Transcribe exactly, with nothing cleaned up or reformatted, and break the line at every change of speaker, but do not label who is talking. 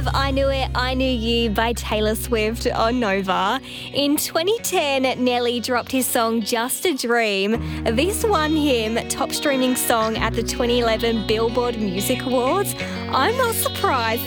I Knew It, I Knew You by Taylor Swift on Nova. In twenty ten, Nelly dropped his song Just a Dream. This won him top streaming song at the twenty eleven Billboard Music Awards. I'm not surprised